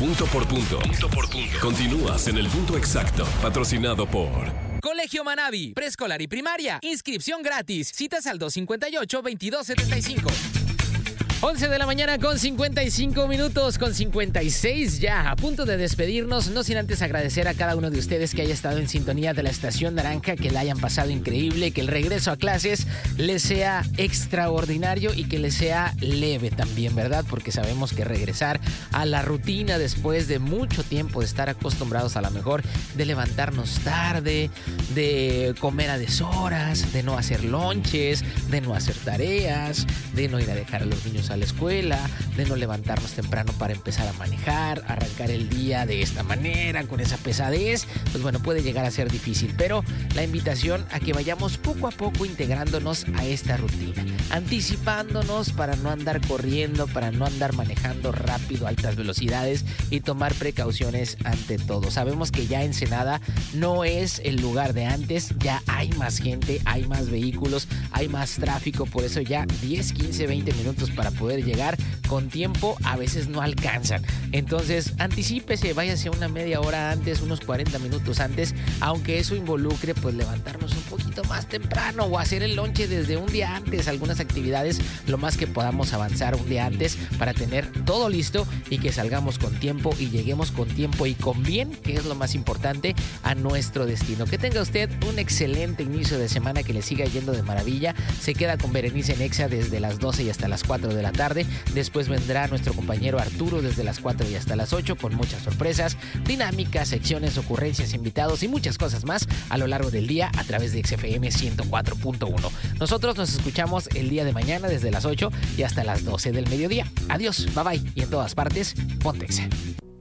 Punto por punto. Continúas en el punto exacto. Patrocinado por Colegio Manabi, preescolar y primaria. Inscripción gratis. Citas al 258-2275. 11 de la mañana con 55 minutos, con 56 ya, a punto de despedirnos, no sin antes agradecer a cada uno de ustedes que haya estado en sintonía de la Estación Naranja, que la hayan pasado increíble, que el regreso a clases les sea extraordinario y que les sea leve también, ¿verdad? Porque sabemos que regresar a la rutina después de mucho tiempo de estar acostumbrados a lo mejor de levantarnos tarde, de comer a deshoras, de no hacer lonches, de no hacer tareas, de no ir a dejar a los niños a la escuela, de no levantarnos temprano para empezar a manejar, arrancar el día de esta manera, con esa pesadez, pues bueno, puede llegar a ser difícil, pero la invitación a que vayamos poco a poco integrándonos a esta rutina, anticipándonos para no andar corriendo, para no andar manejando rápido a altas velocidades y tomar precauciones ante todo. Sabemos que ya Ensenada no es el lugar de antes, ya hay más gente, hay más vehículos, hay más tráfico, por eso ya 10, 15, 20 minutos para poder llegar con tiempo a veces no alcanzan. Entonces anticípese, váyase una media hora antes, unos 40 minutos antes, aunque eso involucre pues levantarnos un poquito más temprano o hacer el lonche desde un día antes, algunas actividades lo más que podamos avanzar un día antes para tener todo listo y que salgamos con tiempo y lleguemos con tiempo y con bien, que es lo más importante, a nuestro destino. Que tenga usted un excelente inicio de semana, que le siga yendo de maravilla. Se queda con Berenice en Exa desde las 12 y hasta las 4 de la tarde. Después vendrá nuestro compañero Arturo desde las 4 y hasta las 8 con muchas sorpresas, dinámicas, secciones, ocurrencias, invitados y muchas cosas más a lo largo del día a través de XFM 104.1. Nosotros nos escuchamos el día de mañana desde las 8 y hasta las 12 del mediodía. Adiós, bye bye y en todas partes, ponte Exa.